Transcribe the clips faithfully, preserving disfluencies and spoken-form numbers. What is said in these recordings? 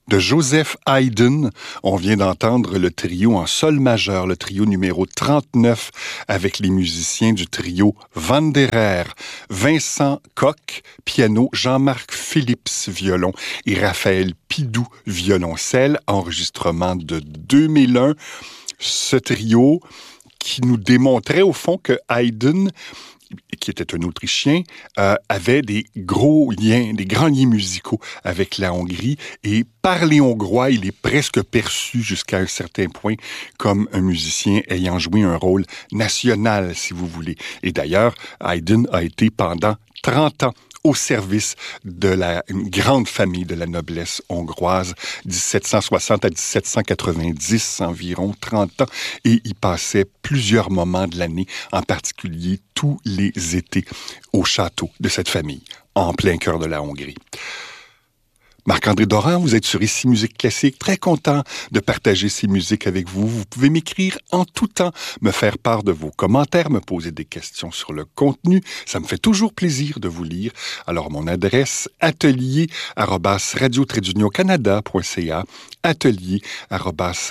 de Joseph Haydn. On vient d'entendre le trio en sol majeur, le trio numéro trente-neuf, avec les musiciens du trio Wanderer. Vincent Koch, piano, Jean-Marc Phillips, violon, et Raphaël Pidou, violoncelle, enregistrement de deux mille un. Ce trio qui nous démontrait au fond que Haydn, qui était un Autrichien, euh, avait des gros liens, des grands liens musicaux avec la Hongrie. Et par les Hongrois, il est presque perçu jusqu'à un certain point comme un musicien ayant joué un rôle national, si vous voulez. Et d'ailleurs, Haydn a été pendant trente ans au service de la une grande famille de la noblesse hongroise, dix-sept cent soixante à dix-sept cent quatre-vingt-dix, environ trente ans, et il passait plusieurs moments de l'année, en particulier tous les étés, au château de cette famille, en plein cœur de la Hongrie. Marc-André Doran, vous êtes sur Ici Musique Classique, très content de partager ces musiques avec vous. Vous pouvez m'écrire en tout temps, me faire part de vos commentaires, me poser des questions sur le contenu. Ça me fait toujours plaisir de vous lire. Alors, mon adresse, atelier arobase radio-canada.ca, atelier arobase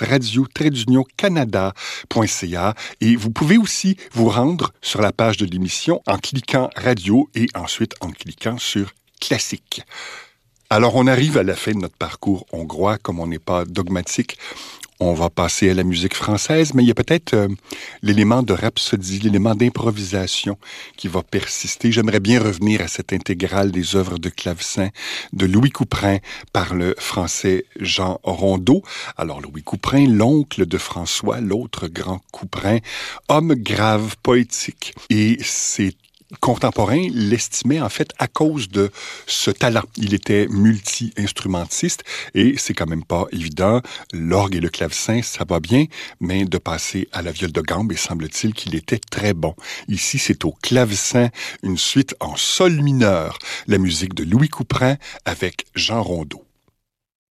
radio-canada.ca. Et vous pouvez aussi vous rendre sur la page de l'émission en cliquant radio et ensuite en cliquant sur classique. Alors, on arrive à la fin de notre parcours hongrois. Comme on n'est pas dogmatique, on va passer à la musique française, mais il y a peut-être euh, l'élément de rhapsodie, l'élément d'improvisation qui va persister. J'aimerais bien revenir à cette intégrale des œuvres de clavecin de Louis Couperin par le français Jean Rondeau. Alors, Louis Couperin, l'oncle de François, l'autre grand Couperin, homme grave, poétique. Et c'est contemporains l'estimaient en fait à cause de ce talent. Il était multi-instrumentiste et c'est quand même pas évident. L'orgue et le clavecin, ça va bien, mais de passer à la viole de gambe, et semble-t-il qu'il était très bon. Ici, c'est au clavecin, une suite en sol mineur, la musique de Louis Couperin avec Jean Rondeau.